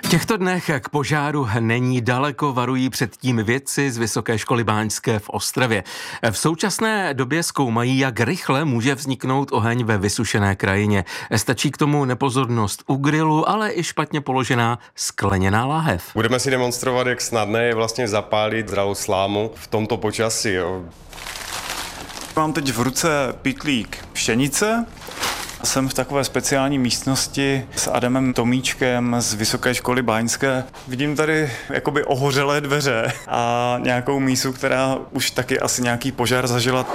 V těchto dnech k požáru není daleko, varují před tím vědci z Vysoké školy báňské v Ostravě. V současné době zkoumají, jak rychle může vzniknout oheň ve vysušené krajině. Stačí k tomu nepozornost u grilu, ale i špatně položená skleněná láhev. Budeme si demonstrovat, jak snadné je vlastně zapálit zralou slámu v tomto počasí. Jo. Mám teď v ruce pytlík pšenice. Jsem v takové speciální místnosti s Adamem Tomíčkem z Vysoké školy báňské. Vidím tady jakoby ohořelé dveře a nějakou mísu, která už taky asi nějaký požár zažila.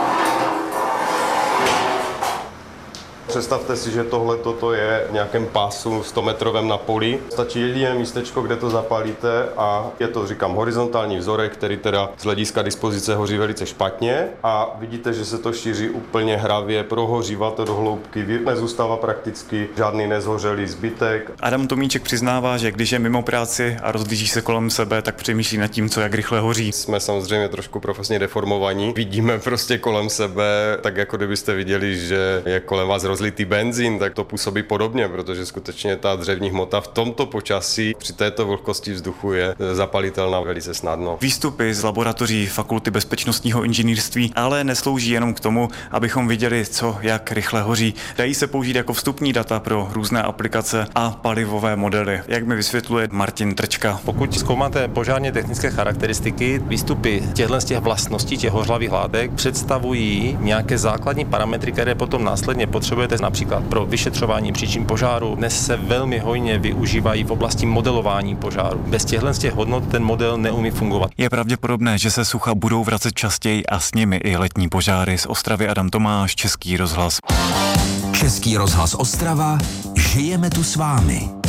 Představte si, že tohle toto je v nějakém pásu 100-metrovém na poli. Stačí jediné místečko, kde to zapálíte a je to, říkám, horizontální vzorek, který teda z hlediska dispozice hoří velice špatně a vidíte, že se to šíří úplně hravě, prohořívá to do hloubky, nezůstává prakticky žádný nezhořelý zbytek. Adam Tomíček přiznává, že když je mimo práci a rozhlíží se kolem sebe, tak přemýšlí nad tím, co jak rychle hoří. Jsme samozřejmě trošku profesně deformovaní. Vidíme prostě kolem sebe, tak jako kdybyste viděli, že je kolem vás rozlitý benzín, tak to působí podobně, protože skutečně ta dřevní hmota v tomto počasí při této vlhkosti vzduchu je zapalitelná velice snadno. Výstupy z laboratoří Fakulty bezpečnostního inženýrství ale neslouží jenom k tomu, abychom viděli, co jak rychle hoří. Dají se použít jako vstupní data pro různé aplikace a palivové modely, jak mi vysvětluje Martin Trčka. Pokud zkoumáte požárně technické charakteristiky, výstupy těchto vlastností, těch hořlavých látek představují nějaké základní parametry, které potom následně potřebujete například pro vyšetřování příčin požáru. Dnes se velmi hojně využívají v oblasti modelování požáru. Bez těchto hodnot ten model neumí fungovat. Je pravděpodobné, že se sucha budou vracet častěji a s nimi i letní požáry. Z Ostravy Adam Tomáš, Český rozhlas. Český rozhlas Ostrava, žijeme tu s vámi.